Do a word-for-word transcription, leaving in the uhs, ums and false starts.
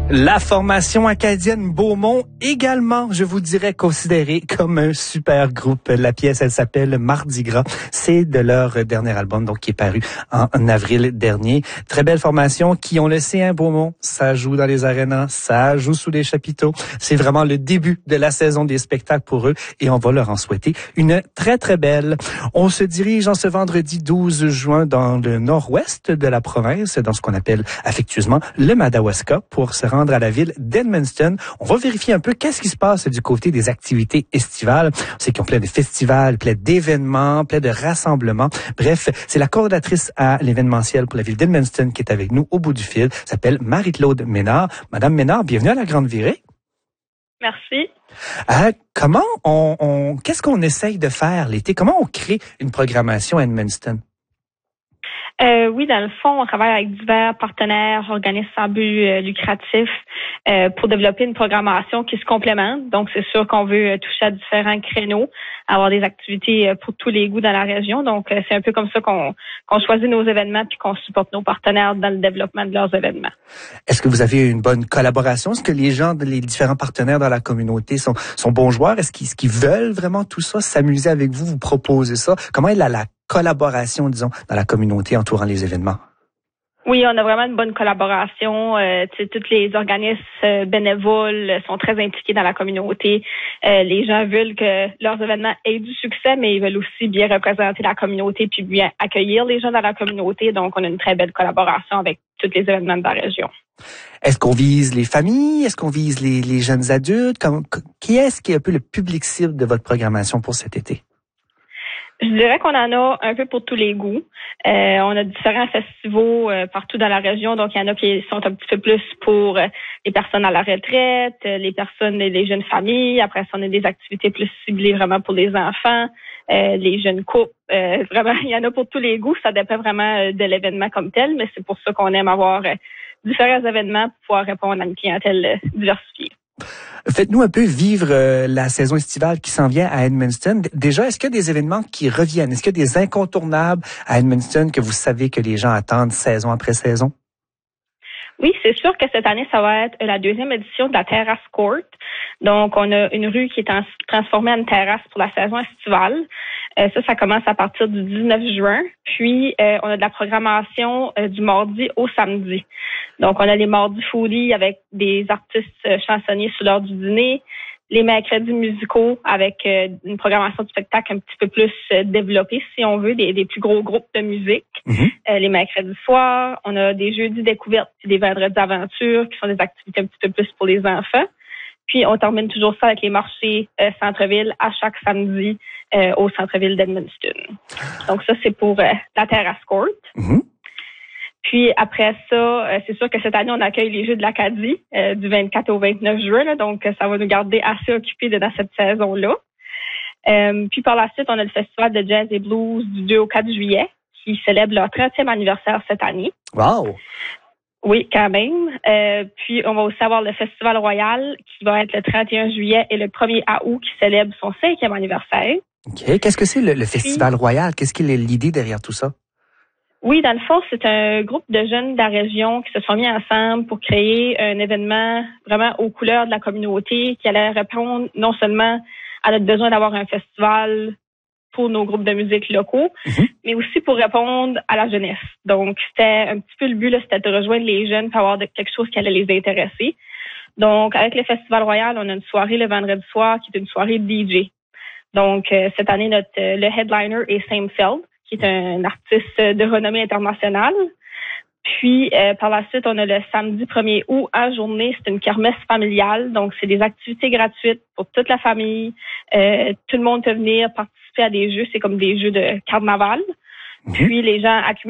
La formation acadienne Beaumont, également, je vous dirais, considérée comme un super groupe. La pièce, elle s'appelle Mardi Gras. C'est de leur dernier album, donc qui est paru en, en avril dernier. Très belle formation qui, on le sait, hein, Beaumont, ça joue dans les arénas, ça joue sous les chapiteaux. C'est vraiment le début de la saison des spectacles pour eux et on va leur en souhaiter une très, très belle. On se dirige en ce vendredi douze juin dans le nord-ouest de la province, dans ce qu'on appelle affectueusement le Madawaska, pour se rendre à la ville d'Edmundston. On va vérifier un peu qu'est-ce qui se passe du côté des activités estivales. On sait qu'ils ont plein de festivals, plein d'événements, plein de rassemblements. Bref, c'est la coordinatrice à l'événementiel pour la ville d'Edmundston qui est avec nous au bout du fil. Elle s'appelle Marie-Claude Ménard. Madame Ménard, bienvenue à la Grande Virée. Merci. Euh, comment on, on qu'est-ce qu'on essaye de faire l'été? Comment on crée une programmation à Edmundston? Euh, oui, dans le fond, on travaille avec divers partenaires, organismes sans but euh, lucratif euh, pour développer une programmation qui se complémente. Donc, c'est sûr qu'on veut euh, toucher à différents créneaux, avoir des activités euh, pour tous les goûts dans la région. Donc, euh, c'est un peu comme ça qu'on, qu'on choisit nos événements puis qu'on supporte nos partenaires dans le développement de leurs événements. Est-ce que vous avez une bonne collaboration? Est-ce que les gens, les différents partenaires dans la communauté sont, sont bons joueurs? Est-ce qu'ils, est-ce qu'ils veulent vraiment tout ça, s'amuser avec vous, vous proposer ça? Comment est la, la collaboration, disons, dans la communauté entourant les événements? Oui, on a vraiment une bonne collaboration. Euh, tous les organismes euh, bénévoles sont très impliqués dans la communauté. Euh, les gens veulent que leurs événements aient du succès, mais ils veulent aussi bien représenter la communauté puis bien accueillir les gens dans la communauté. Donc, on a une très belle collaboration avec tous les événements de la région. Est-ce qu'on vise les familles? Est-ce qu'on vise les, les jeunes adultes? Comme, qui est-ce qui est un peu le public cible de votre programmation pour cet été? Je dirais qu'on en a un peu pour tous les goûts. Euh, on a différents festivals euh, partout dans la région, donc il y en a qui sont un petit peu plus pour euh, les personnes à la retraite, euh, les personnes, les jeunes familles. Après ça, on a des activités plus ciblées vraiment pour les enfants, euh, les jeunes couples. Euh, vraiment, il y en a pour tous les goûts. Ça dépend vraiment euh, de l'événement comme tel, mais c'est pour ça qu'on aime avoir euh, différents événements pour pouvoir répondre à une clientèle euh, diversifiée. Faites-nous un peu vivre euh, la saison estivale qui s'en vient à Edmundston. Déjà, est-ce qu'il y a des événements qui reviennent? Est-ce qu'il y a des incontournables à Edmundston que vous savez que les gens attendent saison après saison? Oui, c'est sûr que cette année, ça va être la deuxième édition de la Terrace Court. Donc, on a une rue qui est en, transformée en terrasse pour la saison estivale. Euh, ça, ça commence à partir du dix-neuf juin. Puis, euh, on a de la programmation euh, du mardi au samedi. Donc, on a les mardis folie avec des artistes euh, chansonniers sur l'heure du dîner. Les mercredis musicaux avec euh, une programmation de spectacle un petit peu plus euh, développée, si on veut, des, des plus gros groupes de musique. Mm-hmm. Euh, les mercredis soirs, on a des jeudis découvertes et des vendredis aventures qui sont des activités un petit peu plus pour les enfants. Puis, on termine toujours ça avec les marchés euh, centre-ville à chaque samedi euh, au centre-ville d'Edmundston. Donc, ça, c'est pour euh, la Terrace Court. Mm-hmm. Puis après ça, euh, c'est sûr que cette année, on accueille les Jeux de l'Acadie euh, du vingt-quatre au vingt-neuf juin. Là, donc, ça va nous garder assez occupés dans cette saison-là. Euh, puis par la suite, on a le Festival de Jazz et Blues du deux au quatre juillet qui célèbre leur trentième anniversaire cette année. Wow! Oui, quand même. Euh, puis, on va aussi avoir le Festival Royal qui va être le trente et un juillet et le premier août qui célèbre son cinquième anniversaire. OK. Qu'est-ce que c'est le, le Festival puis, Royal? Qu'est-ce qui est l'idée derrière tout ça? Oui, dans le fond, c'est un groupe de jeunes de la région qui se sont mis ensemble pour créer un événement vraiment aux couleurs de la communauté qui allait répondre non seulement à notre besoin d'avoir un festival pour nos groupes de musique locaux, mm-hmm. mais aussi pour répondre à la jeunesse. Donc, c'était un petit peu le but, là, c'était de rejoindre les jeunes pour avoir de, quelque chose qui allait les intéresser. Donc, avec le Festival Royal, on a une soirée le vendredi soir qui est une soirée D J. Donc, euh, cette année, notre euh, le headliner est Sam Feld, qui est un artiste de renommée internationale. Puis, euh, par la suite, on a le samedi premier août en journée. C'est une kermesse familiale. Donc, c'est des activités gratuites pour toute la famille. Euh, tout le monde peut venir participer à des jeux. C'est comme des jeux de carnaval. Mmh. Puis, les gens accumulent